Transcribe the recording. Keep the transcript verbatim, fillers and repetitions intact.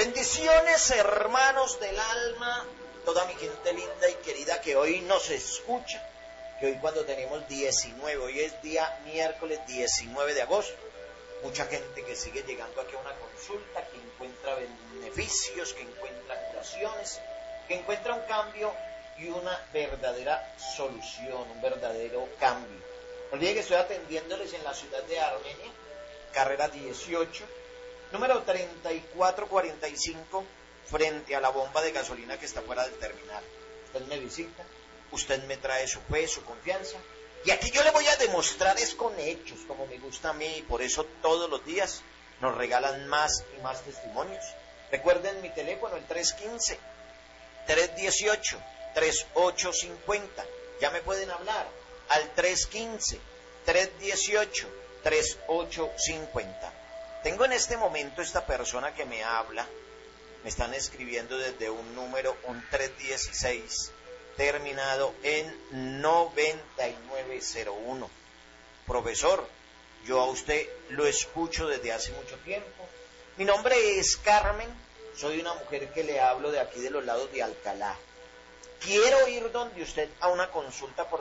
Bendiciones, hermanos del alma, toda mi gente linda y querida que hoy nos escucha, que hoy cuando tenemos diecinueve, hoy es día miércoles diecinueve de agosto, mucha gente que sigue llegando aquí a una consulta, que encuentra beneficios, que encuentra curaciones, que encuentra un cambio y una verdadera solución, un verdadero cambio. No olviden que estoy atendiéndoles en la ciudad de Armenia, carrera dieciocho, número treinta y cuatro cuarenta y cinco, frente a la bomba de gasolina que está fuera del terminal. Usted me visita, usted me trae su fe, su confianza, y aquí yo le voy a demostrar es con hechos, como me gusta a mí, y por eso todos los días nos regalan más y más testimonios. Recuerden mi teléfono, el tres uno cinco, tres uno ocho, tres ocho cinco cero. Ya me pueden hablar al tres uno cinco, tres uno ocho, tres ocho cinco cero. Tengo en este momento esta persona que me habla, me están escribiendo desde un número, un tres dieciséis, terminado en noventa y nueve cero uno. Profesor, yo a usted lo escucho desde hace mucho tiempo. Mi nombre es Carmen, soy una mujer que le hablo de aquí de los lados de Alcalá. Quiero ir donde usted a una consulta por